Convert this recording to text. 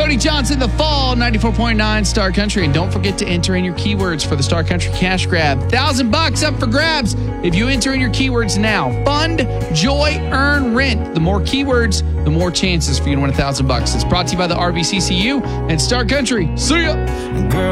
Cody Johnson, The Fall, 94.9 Star Country. And don't forget to enter in your keywords for the Star Country Cash Grab. $1,000 up for grabs if you enter in your keywords now. Fund, joy, earn, rent. The more keywords, the more chances for you to win $1,000. It's brought to you by the RVCCU and Star Country. See ya!